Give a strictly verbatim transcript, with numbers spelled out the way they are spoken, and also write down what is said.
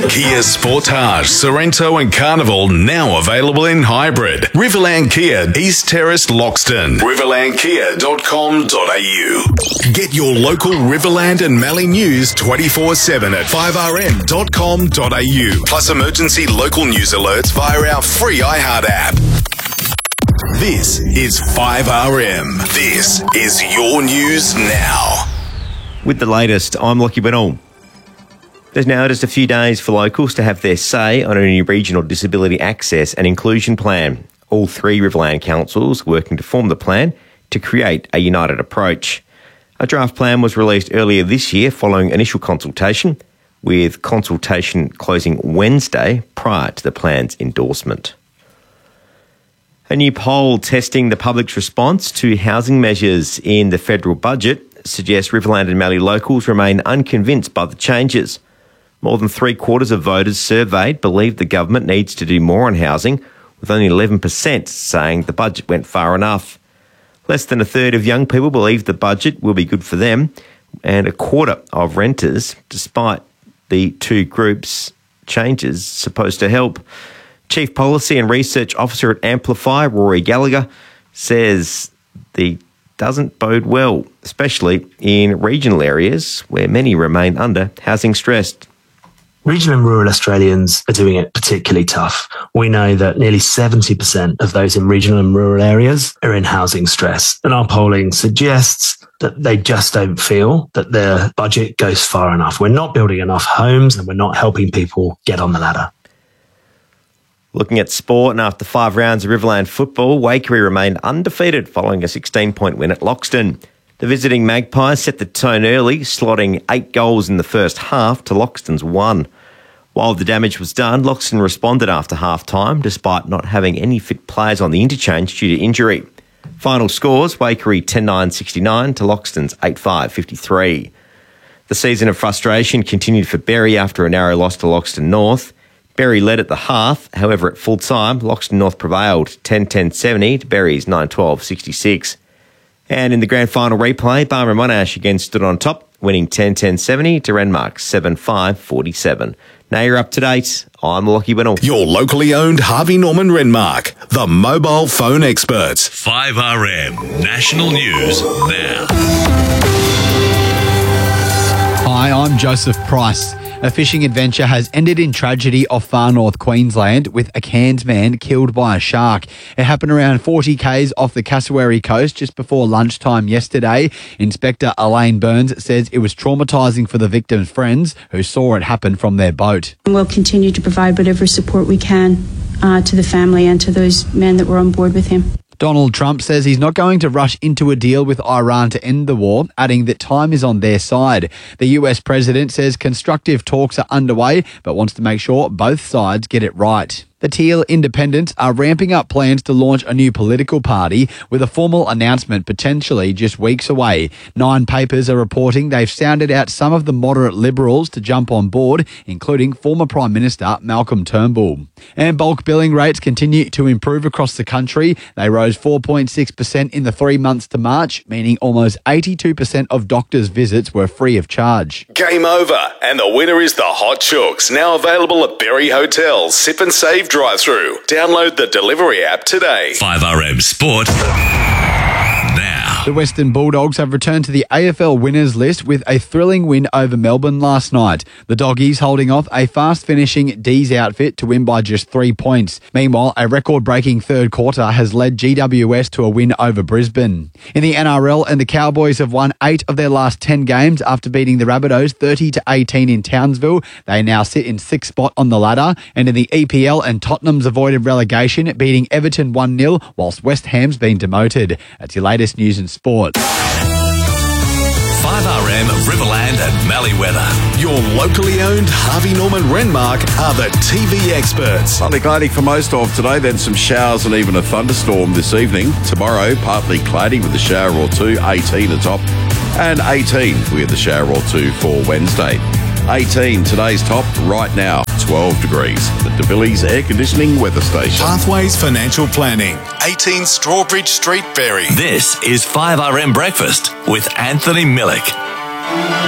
Kia Sportage, Sorrento and Carnival now available in hybrid. Riverland Kia, East Terrace, Loxton. riverland kia dot com dot a u. Get your local Riverland and Mallee news twenty-four seven at five r m dot com dot a u. Plus emergency local news alerts via our free iHeart app. This is five R M. This is your news now. With the latest, I'm Lockie Bennell. There's now just a few days for locals to have their say on a new regional disability access and inclusion plan. All three Riverland councils working to form the plan to create a united approach. A draft plan was released earlier this year following initial consultation, with consultation closing Wednesday prior to the plan's endorsement. A new poll testing the public's response to housing measures in the federal budget suggests Riverland and Mallee locals remain unconvinced by the changes. More than three quarters of voters surveyed believe the government needs to do more on housing, with only eleven percent saying the budget went far enough. Less than a third of young people believe the budget will be good for them, and a quarter of renters, despite the two groups' changes supposed to help. Chief Policy and Research Officer at Amplify, Rory Gallagher, says the doesn't bode well, especially in regional areas where many remain under housing stress. Regional and rural Australians are doing it particularly tough. We know that nearly seventy percent of those in regional and rural areas are in housing stress. And our polling suggests that they just don't feel that their budget goes far enough. We're not building enough homes and we're not helping people get on the ladder. Looking at sport, and after five rounds of Riverland football, Waikerie remained undefeated following a sixteen-point win at Loxton. The visiting Magpies set the tone early, slotting eight goals in the first half to Loxton's one. While the damage was done, Loxton responded after half-time, despite not having any fit players on the interchange due to injury. Final scores, Waikerie ten nine sixty-nine to Loxton's eight five fifty-three. The season of frustration continued for Berry after a narrow loss to Loxton North. Berry led at the half, however at full time, Loxton North prevailed ten ten seventy to Berry's nine twelve sixty-six. And in the grand final replay, Barmera Monash again stood on top, winning ten ten seventy to Renmark seven five forty-seven. Now you're up to date. I'm Lockie Bennell. Your locally owned Harvey Norman Renmark, the mobile phone experts. five R M National News Now. Hi, I'm Joseph Price. A fishing adventure has ended in tragedy off far north Queensland with a Cairns man killed by a shark. It happened around forty kays off the Cassowary coast just before lunchtime yesterday. Inspector Elaine Burns says it was traumatising for the victim's friends who saw it happen from their boat. We'll continue to provide whatever support we can uh, to the family and to those men that were on board with him. Donald Trump says he's not going to rush into a deal with Iran to end the war, adding that time is on their side. The U S president says constructive talks are underway, but wants to make sure both sides get it right. The Teal Independents are ramping up plans to launch a new political party, with a formal announcement potentially just weeks away. Nine papers are reporting they've sounded out some of the moderate Liberals to jump on board, including former Prime Minister Malcolm Turnbull. And bulk billing rates continue to improve across the country. They rose four point six percent in the three months to March, meaning almost eighty-two percent of doctors' visits were free of charge. Game over, and the winner is the Hot Chooks, now available at Berry Hotel. Sip and save drive-through. Download the delivery app today. five R M Sport Now. The Western Bulldogs have returned to the A F L winners list with a thrilling win over Melbourne last night. The Doggies holding off a fast-finishing D's outfit to win by just three points. Meanwhile, a record-breaking third quarter has led G W S to a win over Brisbane. In the N R L, and the Cowboys have won eight of their last ten games after beating the Rabbitohs thirty to eighteen in Townsville. They now sit in sixth spot on the ladder. And in the E P L, and Tottenham's avoided relegation, beating Everton one nil, whilst West Ham's been demoted. That's your latest news and sport. five R M Riverland and Mallee weather. Your locally owned Harvey Norman Renmark are the T V experts. Partly cloudy for most of today, then some showers and even a thunderstorm this evening. Tomorrow, partly cloudy with a shower or two, eighteen atop, and eighteen with a shower or two for Wednesday. eighteen today's top, right now twelve degrees. The DeVillies Air Conditioning Weather Station. Pathways Financial Planning, eighteen Strawbridge Street, Berry. This is five R M Breakfast with Anthony Millick.